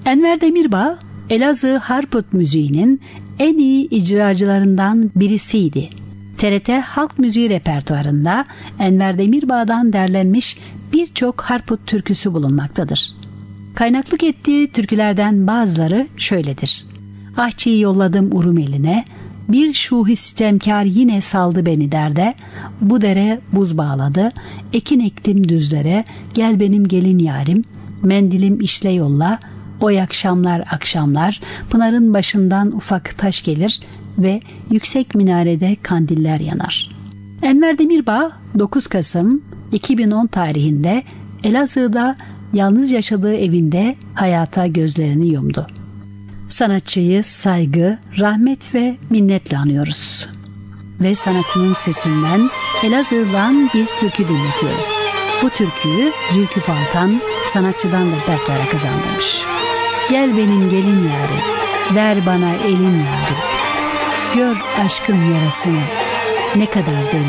Enver Demirbağ, Elazığ Harput müziğinin en iyi icracılarından birisiydi. TRT Halk Müziği repertuarında Enver Demirbağ'dan derlenmiş birçok Harput türküsü bulunmaktadır. Kaynaklık ettiği türkülerden bazıları şöyledir. Ahçıyı yolladım Urum eline, bir şuhi sitemkar yine saldı beni derde, bu dere buz bağladı, ekin ektim düzlere, gel benim gelin yarim, mendilim işle yolla, oy akşamlar akşamlar, pınarın başından ufak taş gelir ve yüksek minarede kandiller yanar. Enver Demirbağ 9 Kasım 2010 tarihinde Elazığ'da yalnız yaşadığı evinde hayata gözlerini yumdu. Sanatçıyı saygı, rahmet ve minnetle anıyoruz. Ve sanatçının sesinden Elazığ'dan bir türkü dinletiyoruz. Bu türküyü Zülküf Altan sanatçıdan repertuara kazandırmış. Gel benim gelin yarim, ver bana elin yarim. Gör aşkın yarasını, ne kadar derin.